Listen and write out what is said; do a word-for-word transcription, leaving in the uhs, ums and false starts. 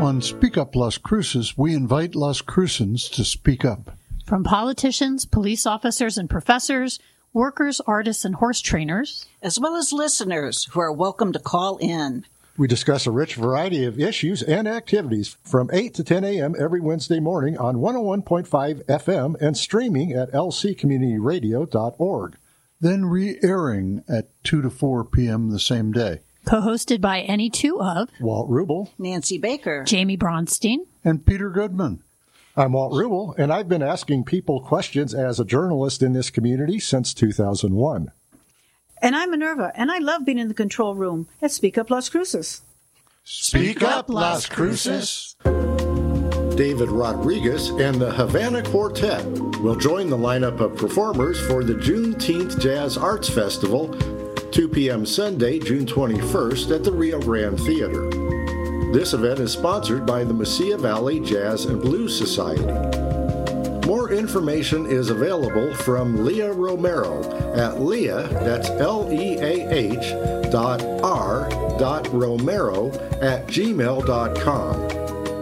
On Speak Up Las Cruces, we invite Las Crucens to speak up. From politicians, police officers and professors, workers, artists, and horse trainers, as well as listeners who are welcome to call in. We discuss a rich variety of issues and activities from eight to ten a.m. every Wednesday morning on one oh one point five F M and streaming at l c community radio dot org. Then re-airing at two to four p.m. the same day. Co-hosted by any two of Walt Rubel, Nancy Baker, Jamie Bronstein, and Peter Goodman. I'm Walt Rubel, and I've been asking people questions as a journalist in this community since two thousand one. And I'm Minerva, and I love being in the control room at Speak Up Las Cruces. Speak Up Las Cruces. David Rodriguez and the Havana Quartet will join the lineup of performers for the Juneteenth Jazz Arts Festival, two p.m. Sunday, June twenty-first, at the Rio Grande Theater. This event is sponsored by the Mesilla Valley Jazz and Blues Society. More information is available from Leah Romero at Leah, that's L E A H dot R dot Romero at gmail dot com.